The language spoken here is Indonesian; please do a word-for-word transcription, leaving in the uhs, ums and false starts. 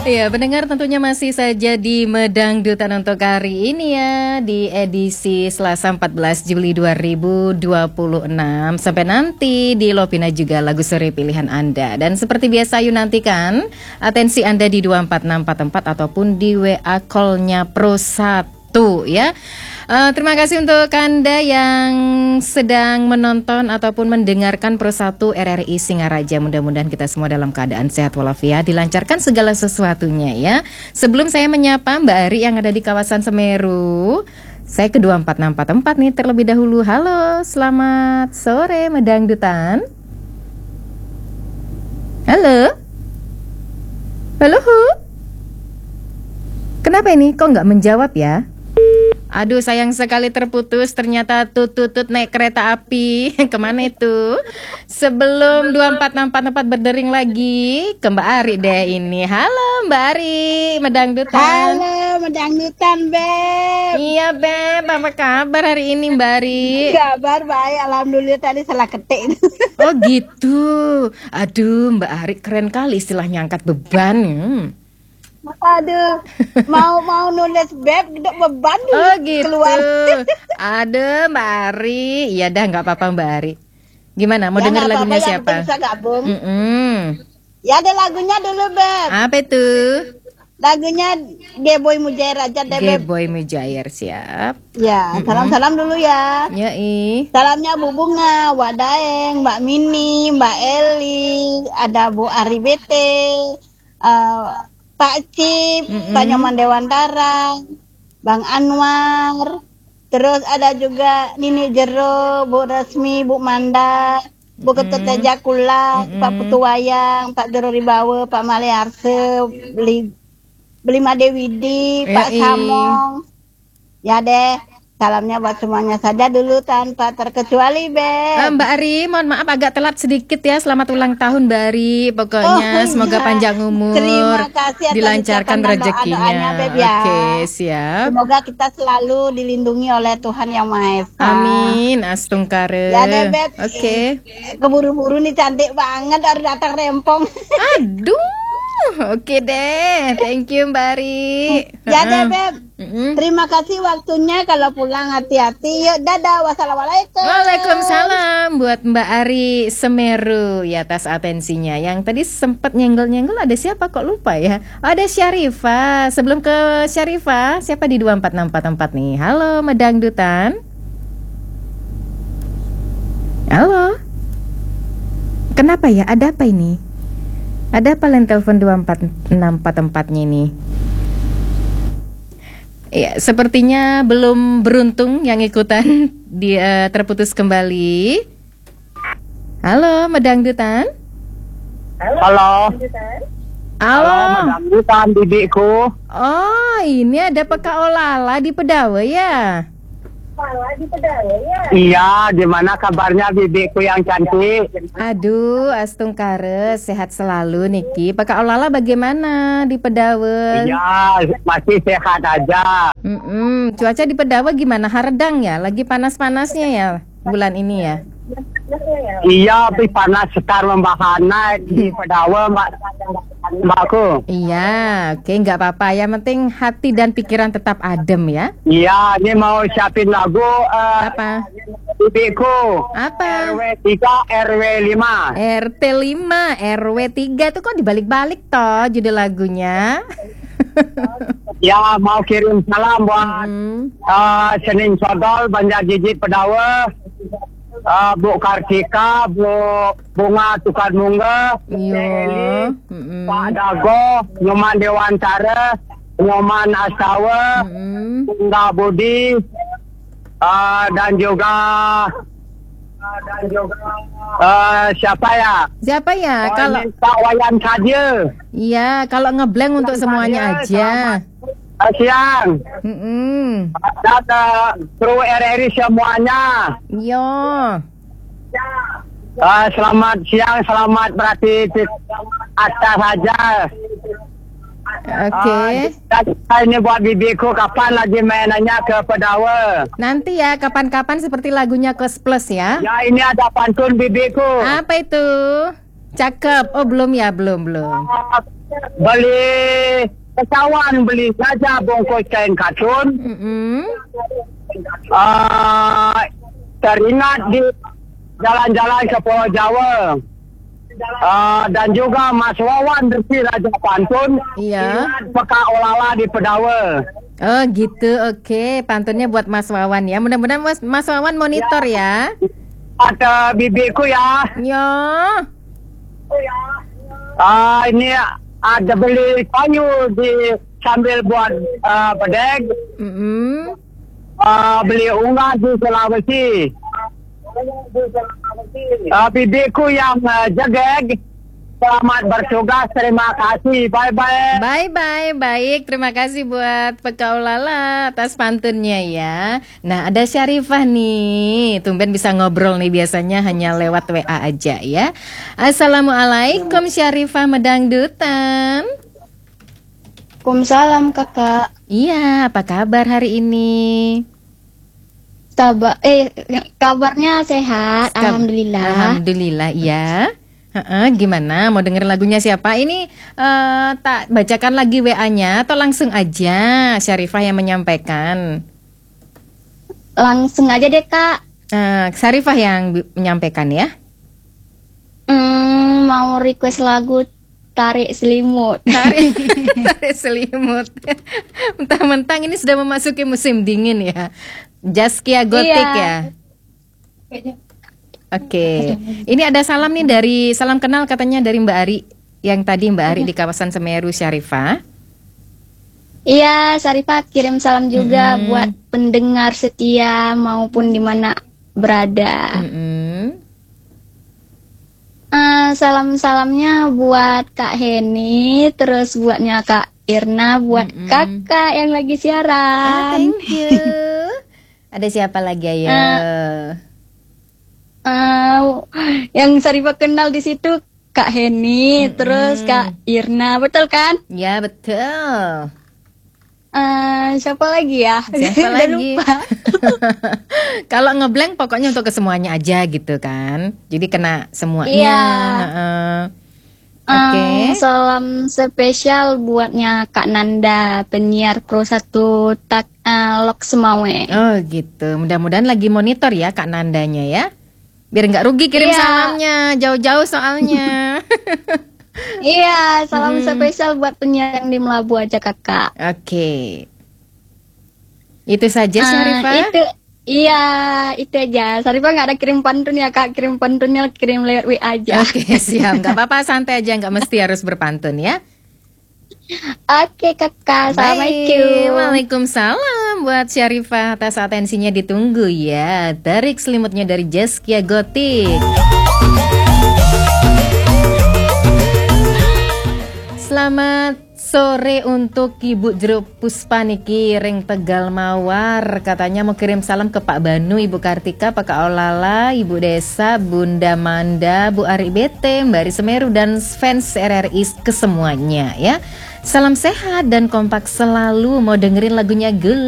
Iya, pendengar tentunya masih saja di Medangdutan untuk hari ini ya, di edisi Selasa empat belas Juli dua ribu dua puluh enam. Sampai nanti di Lopina juga lagu sore pilihan Anda. Dan seperti biasa, yuk nantikan atensi Anda di dua empat enam empat empat ataupun di W A call-nya Pro satu ya. Uh, terima kasih untuk Anda yang sedang menonton ataupun mendengarkan Pro satu R R I Singaraja. Mudah-mudahan kita semua dalam keadaan sehat walafiat, dilancarkan segala sesuatunya ya. Sebelum saya menyapa Mbak Ari yang ada di kawasan Semeru, saya ke dua empat enam empat empat nih terlebih dahulu. Halo, selamat sore Medangdutan. Halo. Halo. Kenapa ini kok nggak menjawab ya? Aduh, sayang sekali terputus. Ternyata tutut-tutut naik kereta api. Kemana itu? Sebelum dua empat enam empat empat berdering lagi, ke Mbak Ari deh ini. Halo Mbak Ari, Medangdutan. Halo Medangdutan, Beb. Iya Beb, apa kabar hari ini Mbak Ari? Kabar baik, alhamdulillah, tadi salah ketik. Oh gitu. Aduh Mbak Ari keren kali istilahnya angkat beban. Hmm. Aduh, mau mau nulis Beb, gede beban dulu. Oh gitu. Keluar. Ada Mbak Ari. Iya dah, nggak apa-apa Mbak Ari. Gimana? Mau Ya, dengar nggak lagunya apa-apa, yang siapa? penting bisa gabung. Mm-mm. Ya ada lagunya dulu, Beb. Apa itu? Lagunya Geboy Mujair aja deh, Beb. Geboy Mujair, siap. Ya, salam-salam dulu ya. Yoi. Salamnya Bu Bunga, Wak Daeng, Mbak Mini, Mbak Eli, ada Bu Ari B T, uh, Pak Cip, Mm-mm. Pak Nyoman Dewantara, Bang Anwar, terus ada juga Nini Jero, Bu Resmi, Bu Manda, Bu Ketut Jakula, Mm-mm. Pak Putu Wayang, Pak Doro Ribawe, Pak Mali Arse, Beli Beli Made Widi, Pak Yoi. Samong. Ya deh, salamnya buat semuanya saja dulu tanpa terkecuali, Eh, Beb. Mbak Ari, mohon maaf agak telat sedikit ya. Selamat ulang tahun Mbak Ari. Pokoknya Oh, semoga iya. panjang umur, Terima kasih atas dilancarkan ucapan dan rezekinya. doa-doanya, Beb, ya. Oke, siap. Semoga kita selalu dilindungi oleh Tuhan Yang Maha Esa. Amin, astungkare. Ya deh, Beb. Oke. Keburu-buru nih, cantik banget baru datang rempong. Aduh, oke deh. Thank you Mbak Ari. Ya deh, Heeh. Beb. Mm-mm. Terima kasih waktunya. Kalau pulang hati-hati. Yuk, dadah. Wassalamualaikum. Waalaikumsalam buat Mbak Ari Semeru ya atas atensinya. Yang tadi sempat nyenggol-nyenggol ada siapa kok lupa ya? Oh, ada Syarifah. Sebelum ke Syarifah, siapa di dua empat enam empat empat nih? Halo Medangdutan. Halo. Kenapa ya? Ada apa ini? Ada apa yang telepon dua empat enam empat empat-nya ini? Ya, sepertinya belum beruntung yang ikutan, dia terputus kembali. Halo, Medangdutan. Halo. Halo. Medangdutan bibiku. Oh, ini ada Peka Olala di Pedawe ya? Iya, gimana kabarnya bibiku yang cantik? Aduh, astungkare, sehat selalu Niki. Peka Olala bagaimana di Pedawe? Iya, masih sehat aja. Mm-mm. Cuaca di Pedawe gimana? Haredang ya? Lagi panas-panasnya ya bulan ini ya? Iya, tapi panas sekar membahana di Pedawe, Mbak. Mbakku. Iya, oke, nggak apa-apa. Yang penting hati dan pikiran tetap adem ya. Iya, ini mau siapin lagu eh, Apa? bibiku. Apa? R W tiga, R W lima. R T lima, R W tiga itu kok dibalik-balik toh judul lagunya. Ya, mau kirim salam buat Hmm. eh, Senin Sodol, Banjar Jijit Pedawe. Uh, Bu Kartika, Bu Bunga Tukar Mungga, Iya. Mm-mm. Pak Dago, Nyoman Dewantara, Nyoman Astawa, Mm-mm. Bunda Budi, uh, dan juga dan juga uh, siapa ya? Siapa ya? Oh, Kalau ini Pak Wayan saja. iya, kalau ngeblank untuk semuanya aja. Uh, siang. Mm-mm. Dan uh, kru R R I semuanya. Iya. Uh, selamat siang, selamat berarti atas saja. Oke. Uh, ini buat bibiku kapan lagi mainannya ke Pedawe. Nanti ya kapan-kapan seperti lagunya Kos Plus ya. Ya ini ada pantun bibiku. Apa itu? Cakep. Oh belum ya, belum belum. Uh, beli kawan beli saja bungkus kain katun. Mm-mm. Uh, teringat di jalan-jalan ke Pulau Jawa. Uh, dan juga Mas Wawan Resi Raja Pantun. Iya. Ingat Peka Olala di Pedawa. Oh gitu, oke. Pantunnya buat Mas Wawan ya. Mudah-mudahan Mas, Mas Wawan monitor ya. Ada bibiku ya. Yo. Ah, ini ada beli kayu di sambil buat uh, bedeg. Mm-mm. Uh, beli unga di Sulawesi. Uh, bibiku yang uh, jegeg. Selamat bertugas, terima kasih, bye-bye. Bye-bye, baik. Terima kasih buat Pekaulala atas pantunnya ya. Nah, ada Syarifah nih. Tumben bisa ngobrol nih, biasanya hanya lewat W A aja ya. Assalamualaikum Syarifah Medangdutan. Waalaikumsalam kakak. Iya, apa kabar hari ini? Sabar, eh kabarnya sehat, Kab- alhamdulillah. Alhamdulillah, iya. Heeh, gimana? Mau denger lagunya siapa? Ini eh, tak bacakan lagi W A-nya atau langsung aja Syarifah yang menyampaikan? Langsung aja deh kak. Eh, Syarifah yang bi- menyampaikan ya. Hmm, mau request lagu Tarik Selimut. Tarik, tarik selimut. Mentang-mentang ini sudah memasuki musim dingin ya. Jaskia Gotik Iya. ya. Oke, ini ada salam nih dari salam kenal katanya dari Mbak Ari yang tadi Mbak Ari di kawasan Semeru Syarifah. Iya, Syarifah kirim salam juga Mm-mm. buat pendengar setia maupun di mana berada. Mm-mm. Eh, salam-salamnya buat Kak Heni, terus buatnya Kak Irna, buat Mm-mm. kakak yang lagi Ah, siaran. thank you. Ada siapa lagi ayo? Eh, yang Syarifah kenal di situ Kak Heni, Mm-mm. terus Kak Irna, betul kan? Ya betul. Eh, siapa lagi ya? Siapa Udah lagi? lupa. Kalau ngeblank pokoknya untuk kesemuanya aja gitu kan. Jadi kena semuanya. Iya. Heeh. Oke. Eh, salam spesial buatnya Kak Nanda, penyiar Pro satu tak eh, Lok Semawe. Oh gitu. Mudah-mudahan lagi monitor ya Kak Nandanya ya. Biar nggak rugi kirim Iya. salamnya jauh-jauh soalnya. Iya, salam Hmm. spesial buat penyiar yang di Melabu aja kakak. Oke. Itu saja Eh, Syarifah. itu, iya, itu aja. Syarifah nggak ada kirim pantun ya kak, kirim pantunnya kirim lewat W A aja. Oke siap. Nggak apa-apa santai aja. Nggak mesti harus berpantun ya. Oke kakak, Baik. assalamualaikum. Waalaikumsalam buat Syarifah atas atensinya ditunggu ya. Tarik selimutnya dari Jaskia Gotik. Selamat sore untuk Ibu Jeruk Puspa niki ring Tegal Mawar. Katanya mau kirim salam ke Pak Banu, Ibu Kartika, Pak Kaolala, Ibu Desa, Bunda Manda, Bu Ari B T, Mbak Ari Semeru dan fans R R I kesemuanya ya. Salam sehat dan kompak selalu. Mau dengerin lagunya Gul